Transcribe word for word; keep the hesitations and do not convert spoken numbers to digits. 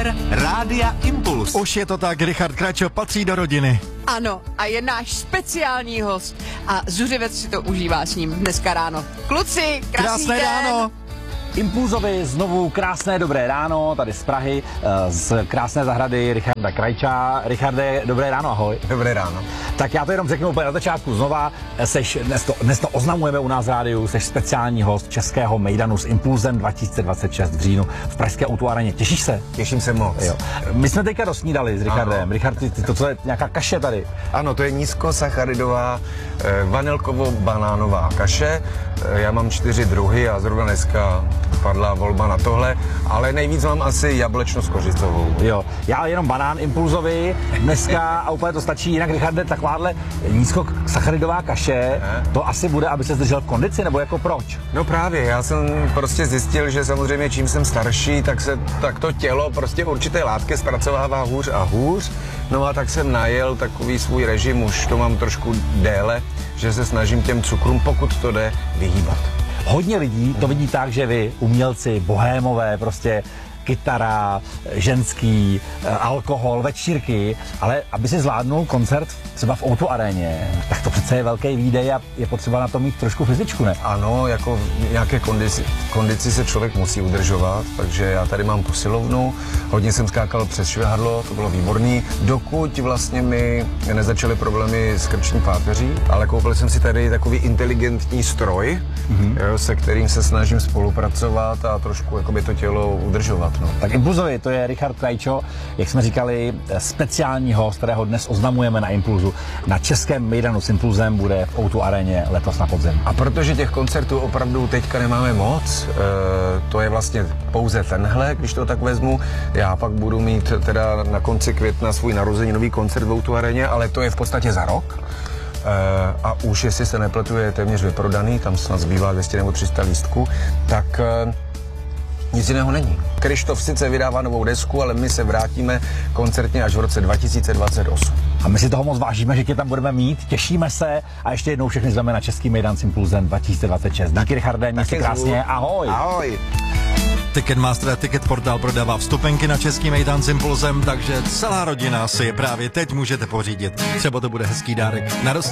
Partner Rádia Impuls. Už je to tak, Richard Krajčo patří do rodiny. Ano, a je náš speciální host. A Zuřivec si to užívá s ním dneska ráno. Kluci, krásný Krásné den. ráno. Impulzovi znovu krásné dobré ráno, tady z Prahy, z krásné zahrady Richarda Krajča. Richarde, dobré ráno, ahoj. Dobré ráno. Tak já to jenom řeknu úplně na začátku znova. Seš, dnes, to, dnes to oznamujeme u nás v rádiu, jsi speciální host českého mejdanu s Impulzem dva tisíce dvacet šest v říjnu v pražské O dva areně. Těšíš se? Těším se moc. Jo. My jsme teďka dosnídali s Richardem. Ano. Richard, ty, ty, to co je nějaká kaše tady? Ano, to je nízkosacharidová eh, vanilkovo-banánová kaše. Eh, já mám čtyři druhy a zrovna dneska padla volba na tohle, ale nejvíc mám asi jablečno-skořicovou. Jo, já jenom banán Impulzovi dneska a úplně to stačí. Jinak, Richarde, takováhle nízkosacharidová kaše, to asi bude, aby se zdržel v kondici, nebo jako proč? No právě, já jsem prostě zjistil, že samozřejmě čím jsem starší, tak se tak to tělo prostě určité látky zpracovává hůř a hůř. No a tak jsem najel takový svůj režim, už to mám trošku déle, že se snažím těm cukrům, pokud to jde, vyhýbat. Hodně lidí to vidí tak, že vy, umělci, bohémové, prostě kytara, ženský, alkohol, večírky, ale aby si zvládnul koncert třeba v O dva aréně, tak to přece je velký výdej a je potřeba na to mít trošku fyzičku, ne? Ano, jako v nějaké kondici, kondici se člověk musí udržovat, takže já tady mám posilovnu, hodně jsem skákal přes švihadlo, to bylo výborný, dokud vlastně mi nezačaly problémy s krční páteří, ale koupil jsem si tady takový inteligentní stroj, mm-hmm. jo, se kterým se snažím spolupracovat a trošku jakoby to tělo udržovat. No. Tak Impulzovi, to je Richard Krajčo, jak jsme říkali, speciální host, kterého dnes oznamujeme na Impulzu. Na českém mejdanu s Impulzem bude v O dva aréně letos na podzim. A protože těch koncertů opravdu teďka nemáme moc, e, to je vlastně pouze tenhle, když to tak vezmu, já pak budu mít teda na konci května svůj narozeninový koncert v O dva aréně, ale to je v podstatě za rok. E, a už, jestli se nepletu, je téměř vyprodaný, tam snad zbývá dvě stě nebo tři sta lístků, tak e, nic jiného není. Krištof sice vydává novou desku, ale my se vrátíme koncertně až v roce dva tisíce dvacet osm. A my si toho moc vážíme, že tě tam budeme mít, těšíme se a ještě jednou všechny zveme na český mejdan s Impulzem dva tisíce dvacet šest. Díky, Richarde, měj se krásně, ahoj. Ahoj. Ticketmaster a Ticket Portal prodává vstupenky na český mejdan s Impulzem, takže celá rodina si je právě teď můžete pořídit. Třeba to bude hezký dárek na